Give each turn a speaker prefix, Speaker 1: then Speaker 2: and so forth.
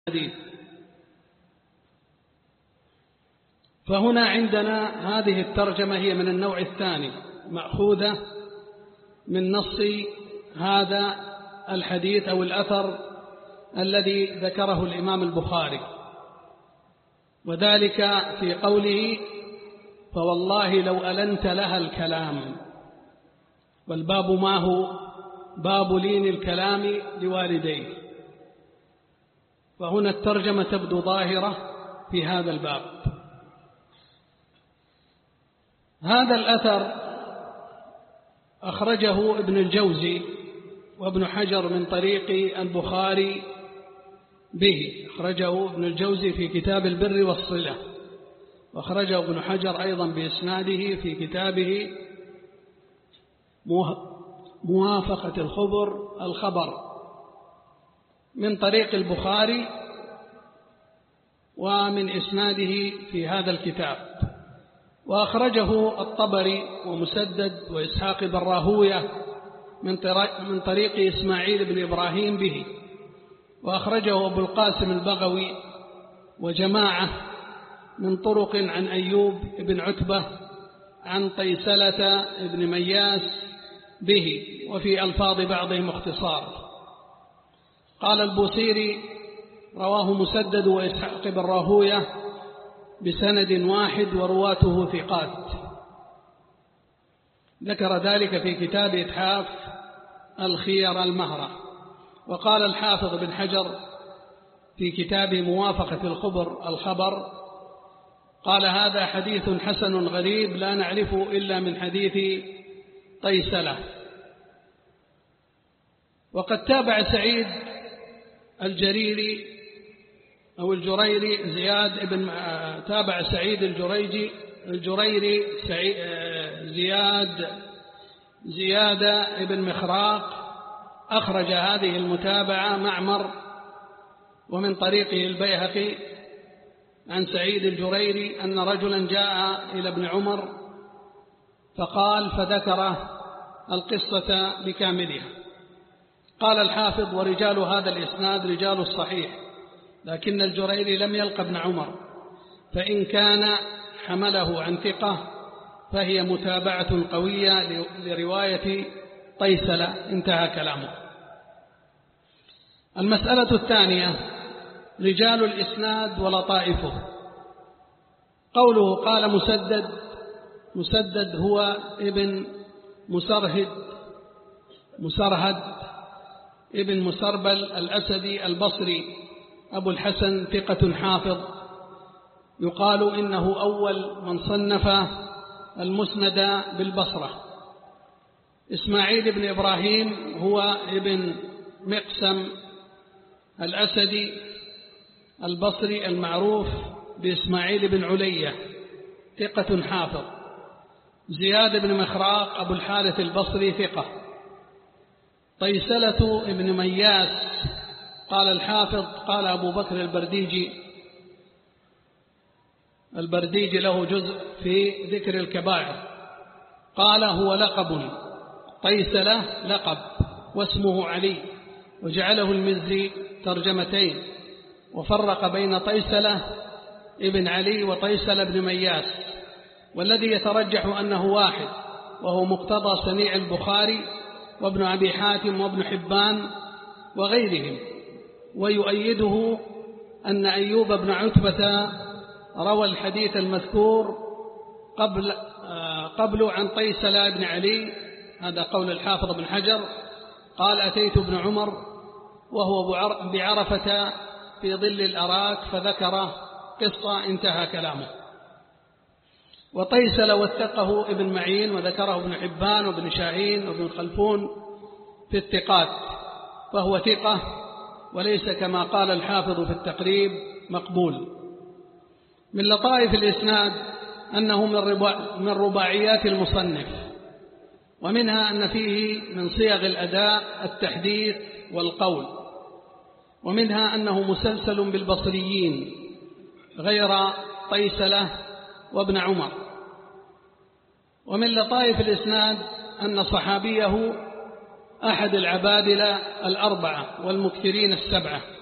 Speaker 1: الحديث. فهنا عندنا هذه الترجمة هي من النوع الثاني، مأخوذة من نص هذا الحديث أو الأثر الذي ذكره الإمام البخاري، وذلك في قوله: فوالله لو ألنت لها الكلام. والباب ما هو؟ باب لين الكلام لوالديه. فهنا الترجمة تبدو ظاهرة في هذا الباب. هذا الأثر أخرجه ابن الجوزي وابن حجر من طريق البخاري به، أخرجه ابن الجوزي في كتاب البر والصلة، وأخرجه ابن حجر أيضا بإسناده في كتابه موافقة الخبر من طريق البخاري ومن إسناده في هذا الكتاب. وأخرجه الطبري ومسدد وإسحاق بن راهوية من طريق إسماعيل بن إبراهيم به، وأخرجه أبو القاسم البغوي وجماعة من طرق عن أيوب بن عتبة عن طيسلة بن مياس به، وفي ألفاظ بعضهم اختصار. قال البوصيري: رواه مسدد وإسحاق بن راهوية بسند واحد ورواته ثقات. ذكر ذلك في كتاب إتحاف الخير المهرة. وقال الحافظ بن حجر في كتاب موافقة الخبر قال: هذا حديث حسن غريب لا نعرفه إلا من حديث طيسلة. وقد تابع سعيد الجريري أو الجريري زياد بن تابع سعيد الجريري زياد بن مخراق، أخرج هذه المتابعة معمر ومن طريقه البيهقي عن سعيد الجريري أن رجلا جاء إلى ابن عمر فقال، فذكر القصة بكاملها. قال الحافظ: ورجال هذا الإسناد رجال الصحيح، لكن الجريري لم يلق ابن عمر، فإن كان حمله عن ثقة فهي متابعة قوية لرواية طيسلة. انتهى كلامه. المسألة الثانية: رجال الإسناد ولطائفه. قوله قال مسدد هو ابن مسرهد ابن مسربل الأسدي البصري أبو الحسن، ثقة حافظ، يقال إنه أول من صنف المسند بالبصرة. إسماعيل بن إبراهيم هو ابن مقسم الأسدي البصري المعروف بإسماعيل بن علية، ثقة حافظ. زياد بن مخراق أبو الحارث البصري، ثقة. طيسلة بن مياس قال الحافظ قال أبو بكر البرديجي له جزء في ذكر الكبائر، قال: هو لقب، طيسلة لقب واسمه علي، وجعله المزي ترجمتين، وفرق بين طيسلة ابن علي وطيسلة بن مياس، والذي يترجح أنه واحد، وهو مقتضى سميع البخاري وابن أبي حاتم وابن حبان وغيرهم. ويؤيده أن أيوب بن عتبة روى الحديث المذكور قبل عن طيسلة بن علي. هذا قول الحافظ بن حجر. قال: أتيت ابن عمر وهو بعرفة في ظل الأراك فذكر قصة. انتهى كلامه. وطيسلة وثقه ابن معين وذكره ابن حبان وابن شاهين وابن خلفون في الثقات، فهو ثقة وليس كما قال الحافظ في التقريب مقبول. من لطائف الإسناد أنه من رباعيات المصنف، ومنها أن فيه من صيغ الأداء التحديث والقول، ومنها أنه مسلسل بالبصريين غير طيسلة وابن عمر. ومن لطائف الإسناد أن صحابيه أحد العبادلة الأربعة والمكثرين السبعة،